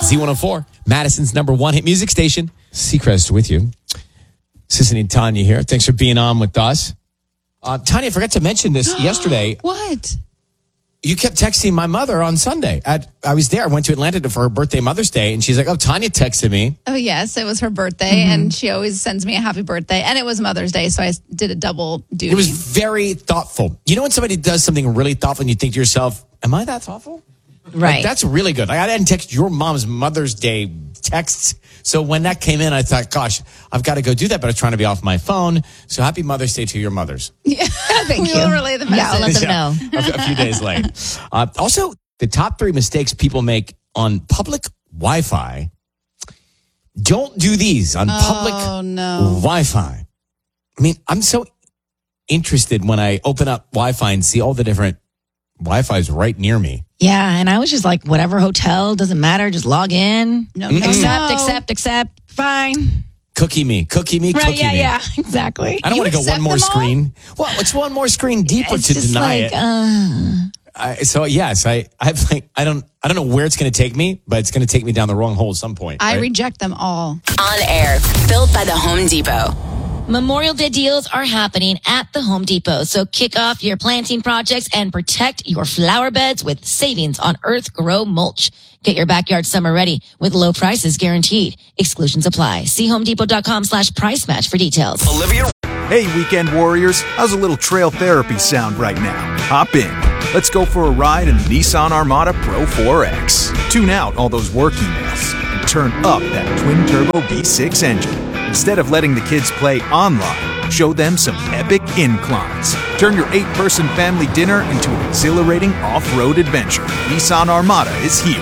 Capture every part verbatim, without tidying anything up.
Z one oh four, Madison's number one hit music station. Seacrest with you. Sissy and Tanya here. Thanks for being on with us. Uh, Tanya, I forgot to mention this yesterday. What? You kept texting my mother on Sunday. At, I was there. I went to Atlanta for her birthday, Mother's Day, and she's like, oh, Tanya texted me. Oh, yes. It was her birthday, mm-hmm. and she always sends me a happy birthday. And it was Mother's Day, so I did a double duty. It was very thoughtful. You know when somebody does something really thoughtful and you think to yourself, am I that thoughtful? Right. Like, that's really good. Like, I didn't text your mom's Mother's Day texts. So when that came in, I thought, gosh, I've got to go do that, but I was trying to be off my phone. So happy Mother's Day to your mothers. Yeah, thank we you. will relay the message. Yeah, I'll let them yeah, know. a, a few days late. Uh, also, the top three mistakes people make on public Wi-Fi. Don't do these on public oh, no. Wi-Fi. I mean, I'm so interested when I open up Wi-Fi and see all the different Wi-Fi's right near me. Yeah, and I was just like, whatever hotel, doesn't matter, just log in. No, no, accept, no. accept, accept. Fine. Cookie me, cookie me, Right, cookie yeah, me. yeah, exactly. I don't You want to go one accept more them all? screen. Well, it's one more screen deeper It's to just deny like, it. uh, I, so yes, I, I've like, I don't, I don't know where it's going to take me, but it's going to take me down the wrong hole at some point. I right? reject them all. On air, built by the Home Depot. Memorial Day deals are happening at the Home Depot. So kick off your planting projects and protect your flower beds with savings on Earth Grow mulch. Get your backyard summer ready with low prices guaranteed. Exclusions apply. See homedepot.com slash price match for details. Olivia. Hey, weekend warriors. How's a little trail therapy sound right now? Hop in. Let's go for a ride in the Nissan Armada Pro four X. Tune out all those work emails and turn up that twin-turbo V six engine. Instead of letting the kids play online, show them some epic inclines. Turn your eight-person family dinner into an exhilarating off-road adventure. Nissan Armada is here.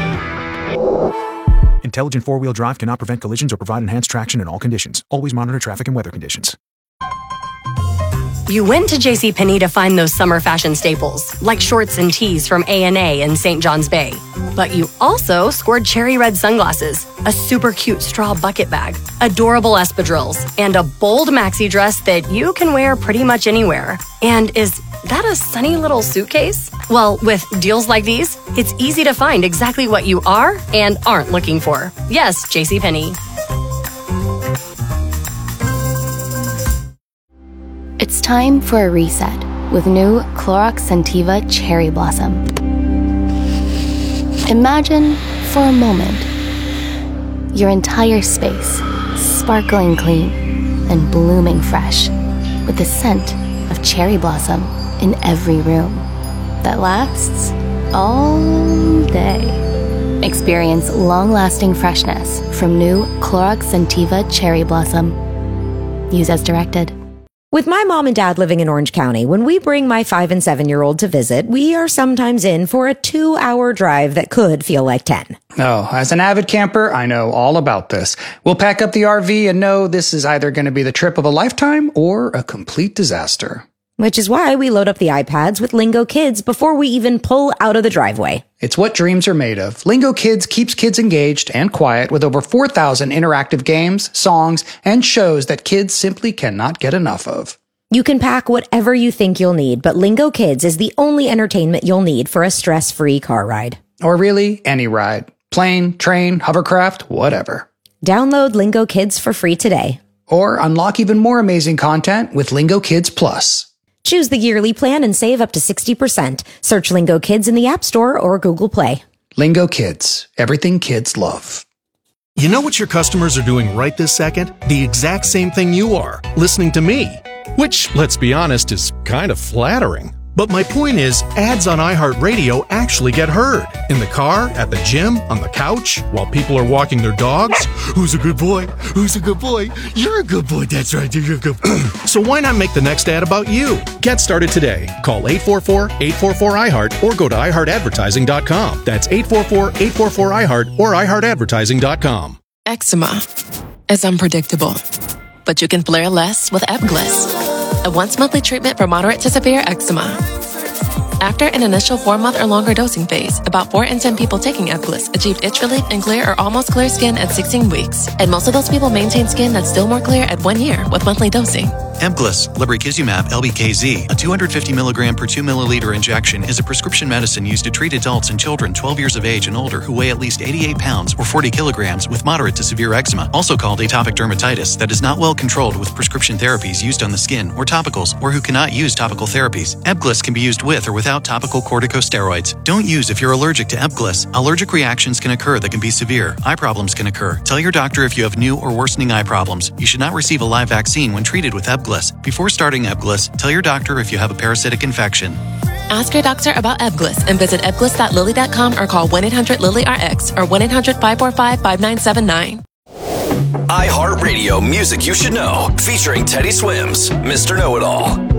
Intelligent four-wheel drive cannot prevent collisions or provide enhanced traction in all conditions. Always monitor traffic and weather conditions. You went to JCPenney to find those summer fashion staples, like shorts and tees from A and A in Saint John's Bay. But you also scored cherry red sunglasses, a super cute straw bucket bag, adorable espadrilles, and a bold maxi dress that you can wear pretty much anywhere. And is that a sunny little suitcase? Well, with deals like these, it's easy to find exactly what you are and aren't looking for. Yes, JCPenney. It's time for a reset with new Clorox Scentiva Cherry Blossom. Imagine, for a moment, your entire space sparkling clean and blooming fresh with the scent of cherry blossom in every room that lasts all day. Experience long-lasting freshness from new Clorox Scentiva Cherry Blossom. Use as directed. With my mom and dad living in Orange County, when we bring my five and seven year old to visit, we are sometimes in for a two hour drive that could feel like ten. Oh, as an avid camper, I know all about this. We'll pack up the R V and know this is either going to be the trip of a lifetime or a complete disaster. Which is why we load up the iPads with Lingo Kids before we even pull out of the driveway. It's what dreams are made of. Lingo Kids keeps kids engaged and quiet with over four thousand interactive games, songs, and shows that kids simply cannot get enough of. You can pack whatever you think you'll need, but Lingo Kids is the only entertainment you'll need for a stress-free car ride. Or really, any ride. Plane, train, hovercraft, whatever. Download Lingo Kids for free today. Or unlock even more amazing content with Lingo Kids Plus. Choose the yearly plan and save up to sixty percent. Search Lingo Kids in the App Store or Google Play. Lingo Kids. Everything kids love. You know what your customers are doing right this second? The exact same thing you are, listening to me. Which, let's be honest, is kind of flattering. But my point is, ads on iHeartRadio actually get heard. In the car, at the gym, on the couch, while people are walking their dogs. Who's a good boy? Who's a good boy? You're a good boy. That's right. You're a good boy. So why not make the next ad about you? Get started today. Call eight four four, eight four four, I heart or go to i heart advertising dot com. That's eight four four, eight four four, I heart or i heart advertising dot com. Eczema is unpredictable, but you can flare less with Ebglyss, a once-monthly treatment for moderate to severe eczema. After an initial four-month or longer dosing phase, about four in ten people taking Ebglyss achieved itch relief and clear or almost clear skin at sixteen weeks. And most of those people maintain skin that's still more clear at one year with monthly dosing. Ebglyss, lebrikizumab L B K Z, a two hundred fifty milligram per two milliliter injection, is a prescription medicine used to treat adults and children twelve years of age and older who weigh at least eighty-eight pounds or forty kilograms with moderate to severe eczema, also called atopic dermatitis, that is not well controlled with prescription therapies used on the skin or topicals, or who cannot use topical therapies. Ebglyss can be used with or without topical corticosteroids. Don't use if you're allergic to Ebglyss. Allergic reactions can occur that can be severe. Eye problems can occur. Tell your doctor if you have new or worsening eye problems. You should not receive a live vaccine when treated with Ebglyss. Before starting Ebglyss, tell your doctor if you have a parasitic infection. Ask your doctor about Ebglyss and visit ebglyss dot lilly dot com or call one eight hundred lilly R X or one eight hundred five four five five nine seven nine. iHeartRadio Music You Should Know, featuring Teddy Swims, Mister Know-It-All.